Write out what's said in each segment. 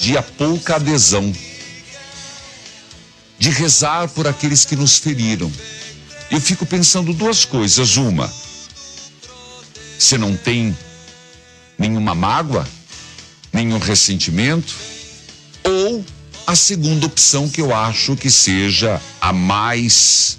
dia pouca adesão, de rezar por aqueles que nos feriram. Eu fico pensando duas coisas. Uma, você não tem nenhuma mágoa, nenhum ressentimento? Ou a segunda opção, que eu acho que seja a mais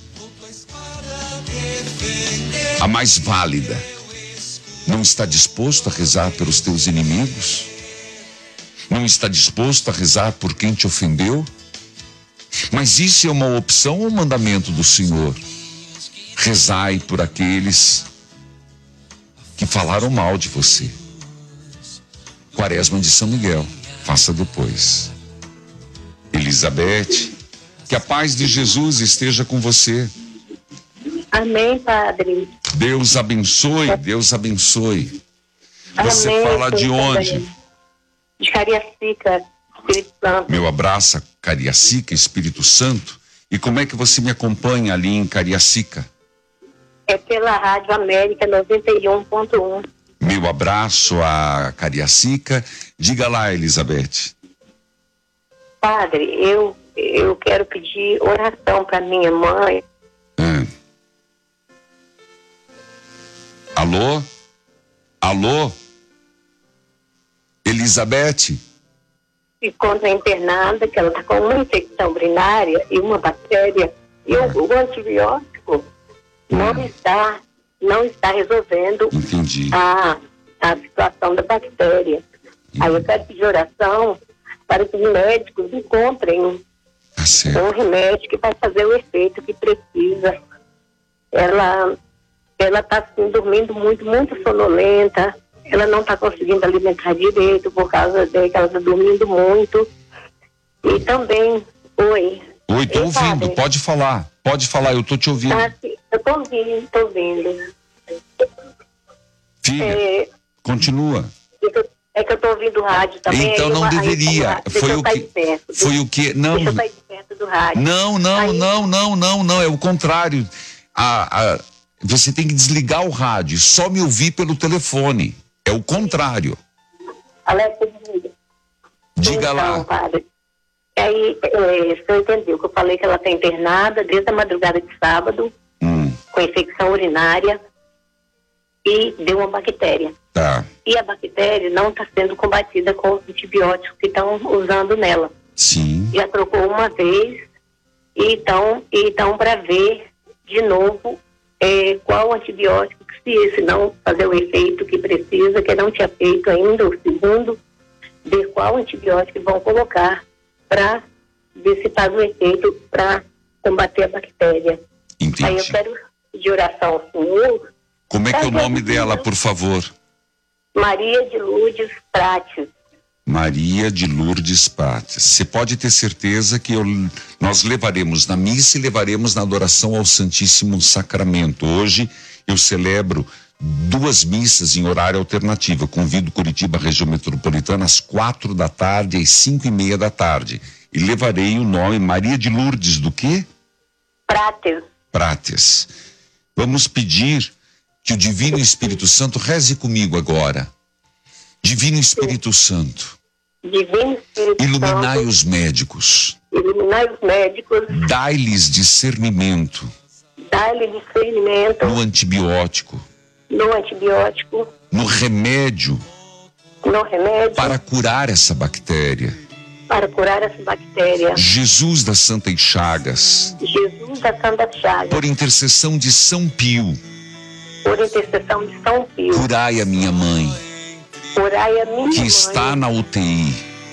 válida. Não está disposto a rezar pelos teus inimigos? Não está disposto a rezar por quem te ofendeu? Mas isso é uma opção ou um mandamento do Senhor? Rezai por aqueles que falaram mal de você. Quaresma de São Miguel, faça depois. Elizabeth, que a paz de Jesus esteja com você. Amém, Padre. Deus abençoe, Deus abençoe. Você Amém, fala de onde? Também. De Cariacica, Espírito Santo. Meu abraço, Cariacica, Espírito Santo. E como é que você me acompanha ali em Cariacica? É pela Rádio América 91.1. Meu abraço a Cariacica. Diga lá, Elizabeth. Padre, eu quero pedir oração para minha mãe. Alô? Alô? Elizabeth? Se encontra internada, que ela está com uma infecção urinária e uma bactéria. E o antibiótico não está resolvendo. Entendi. a situação da bactéria. Aí eu quero pedir oração para que os médicos encontrem um remédio que vai fazer o efeito que precisa. Ela está assim, dormindo muito sonolenta. Ela não está conseguindo alimentar direito por causa de que ela está dormindo muito. E também, oi. Oi, tô ouvindo, padre. Pode falar, eu tô te ouvindo. Sim, eu tô ouvindo. Filha, continua. É que eu tô ouvindo o rádio também. Então não deveria. Foi o que? Não. Deixa eu sair de perto do rádio. Não, é o contrário. Você tem que desligar o rádio, só me ouvir pelo telefone. É o contrário. Alexa, diga então, lá. Padre, aí, você entendeu que eu falei que ela está internada desde a madrugada de sábado, com infecção urinária, e deu uma bactéria. Tá. E a bactéria não está sendo combatida com os antibióticos que estão usando nela. Sim. Já trocou uma vez, e então para ver de novo qual antibiótico, se esse não fazer o efeito que precisa, que não tinha feito ainda, o segundo, ver qual antibiótico vão colocar para ver se faz o efeito para combater a bactéria. Entendi. Aí eu quero pedir oração ao Senhor. Como é que é o nome dela, por favor? Maria de Lourdes Prates. Maria de Lourdes Prates. Você pode ter certeza que nós levaremos na missa e levaremos na adoração ao Santíssimo Sacramento. Hoje eu celebro 2 missas em horário alternativo. Eu convido Curitiba, região metropolitana, às 4 da tarde e às 5:30 da tarde. E levarei o nome Maria de Lourdes do quê? Prates. Vamos pedir que o Divino Espírito Santo reze comigo agora. Divino Espírito Santo. Iluminai os médicos. Dai-lhes discernimento. No antibiótico. No remédio. Para curar essa bactéria. Jesus das Santas Chagas. Por intercessão de São Pio. Curai a minha mãe. Que está na UTI.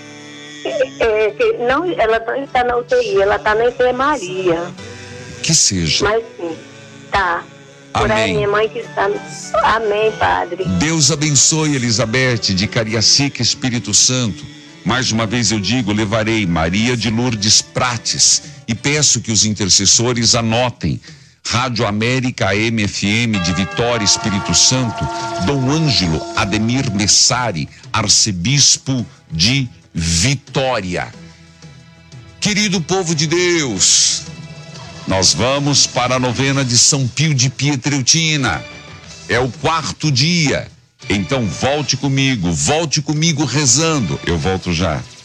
Não, ela não está na UTI, ela está na enfermaria. Que seja. Mas sim, tá. Amém. Minha mãe que está. Amém, Padre. Deus abençoe, Elizabeth de Cariacica, Espírito Santo. Mais uma vez eu digo, levarei Maria de Lourdes Prates e peço que os intercessores anotem. Rádio América AM/FM de Vitória, Espírito Santo, Dom Ângelo Ademir Messari, arcebispo de Vitória. Querido povo de Deus, nós vamos para a novena de São Pio de Pietreutina. É o 4º dia. Então volte comigo rezando. Eu volto já.